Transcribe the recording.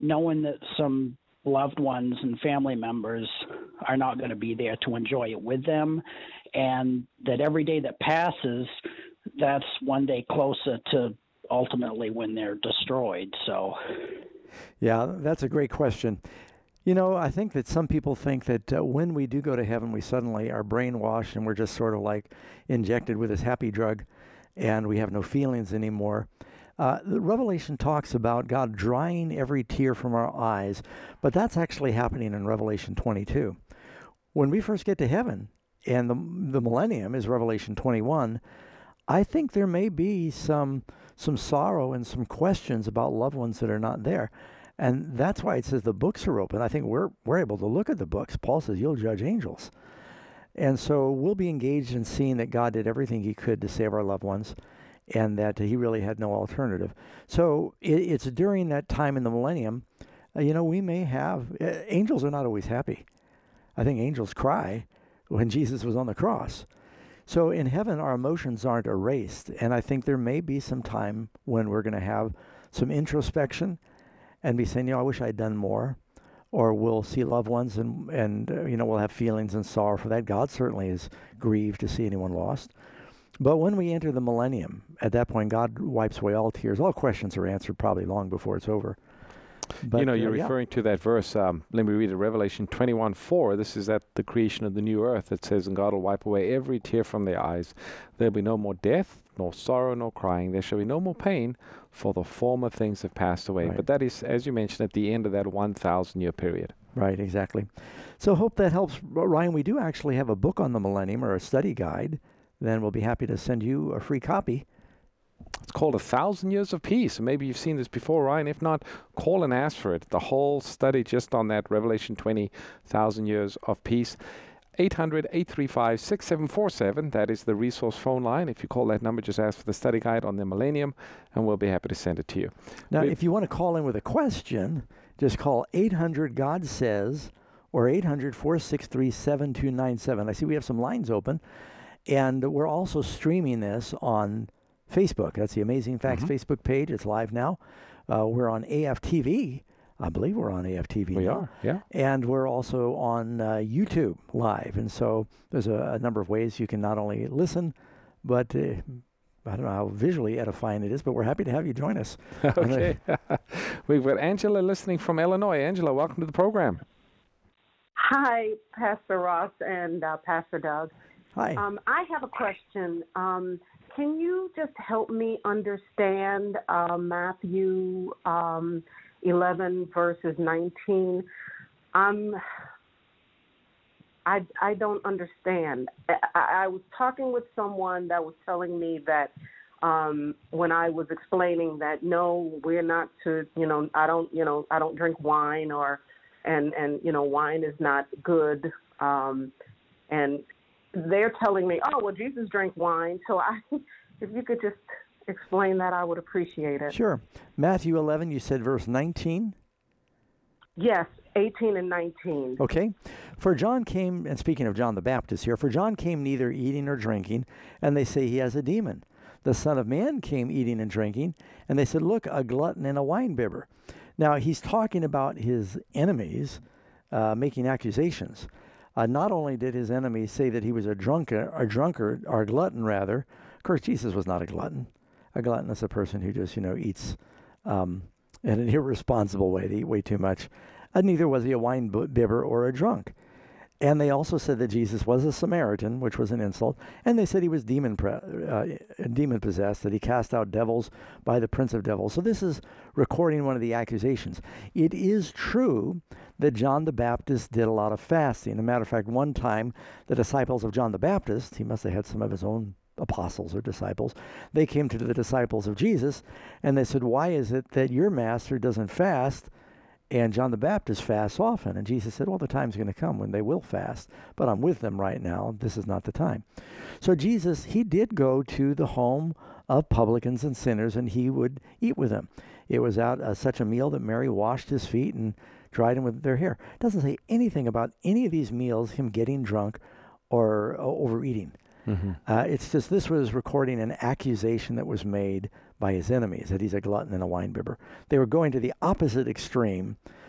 knowing that some loved ones and family members are not going to be there to enjoy it with them, and that every day that passes, that's one day closer to ultimately when they're destroyed. So, yeah, that's a great question. I think that some people think that when we do go to heaven, we suddenly are brainwashed and we're just sort of like injected with this happy drug and we have no feelings anymore. The Revelation talks about God drying every tear from our eyes, but that's actually happening in Revelation 22. When we first get to heaven, and the millennium is Revelation 21, I think there may be some sorrow and some questions about loved ones that are not there. And that's why it says the books are open. I think we're able to look at the books. Paul says you'll judge angels. And so we'll be engaged in seeing that God did everything he could to save our loved ones and that he really had no alternative. So it's during that time in the millennium, we may have, angels are not always happy. I think angels cry when Jesus was on the cross. So in heaven, our emotions aren't erased. And I think there may be some time when we're going to have some introspection and be saying, I wish I'd done more. Or we'll see loved ones and we'll have feelings and sorrow for that. God certainly is grieved to see anyone lost. But when we enter the millennium, at that point, God wipes away all tears. All questions are answered probably long before it's over. But, you're referring to that verse. Let me read it. Revelation 21:4. This is at the creation of the new earth. It says, and God will wipe away every tear from their eyes. There'll be no more death, nor sorrow, nor crying. There shall be no more pain, for the former things have passed away. Right. But that is, as you mentioned, at the end of that 1,000-year period. Right, exactly. So hope that helps. Ryan, we do actually have a book on the millennium or a study guide. Then we'll be happy to send you a free copy. It's called 1,000 Years of Peace. And maybe you've seen this before, Ryan. If not, call and ask for it. The whole study just on that Revelation 20,000 Years of Peace. 800-835-6747. That is the resource phone line. If you call that number, just ask for the study guide on the millennium, and we'll be happy to send it to you. Now, if you want to call in with a question, just call 800-GOD-SAYS or 800-463-7297. I see we have some lines open, and we're also streaming this on Facebook. That's the Amazing Facts Facebook page. It's live now. We're on AFTV. I believe we're on AFTV now. We are, yeah. And we're also on YouTube live. And so there's a number of ways you can not only listen, but I don't know how visually edifying it is, but we're happy to have you join us. Okay. We've got Angela listening from Illinois. Angela, welcome to the program. Hi, Pastor Ross and Pastor Doug. Hi. I have a question. Can you just help me understand Matthew 11 verses 19? I don't understand. I was talking with someone that was telling me that when I was explaining that no, we're not to, I don't drink wine and wine is not good, and they're telling me, oh, well, Jesus drank wine. So if you could just explain that, I would appreciate it. Sure. Matthew 11, you said verse 19? Yes, 18 and 19. Okay. For John came, and speaking of John the Baptist here, for John came neither eating nor drinking, and they say he has a demon. The Son of Man came eating and drinking, and they said, look, a glutton and a winebibber. Now, he's talking about his enemies making accusations. Not only did his enemies say that he was a drunkard, or a glutton, rather. Of course, Jesus was not a glutton. A glutton is a person who just, eats in an irresponsible way. They eat way too much. Neither was he a wine bibber or a drunk. And they also said that Jesus was a Samaritan, which was an insult. And they said he was demon-possessed, that he cast out devils by the prince of devils. So this is recording one of the accusations. It is true that John the Baptist did a lot of fasting. As a matter of fact, one time, the disciples of John the Baptist, he must have had some of his own apostles or disciples, they came to the disciples of Jesus, and they said, why is it that your master doesn't fast, and John the Baptist fasts often? And Jesus said, well, the time's going to come when they will fast, but I'm with them right now. This is not the time. So Jesus, he did go to the home of publicans and sinners, and he would eat with them. It was at such a meal that Mary washed his feet and dried him with their hair. It doesn't say anything about any of these meals, him getting drunk or overeating. Mm-hmm. It's just this was recording an accusation that was made by his enemies that he's a glutton and a winebibber. They were going to the opposite extreme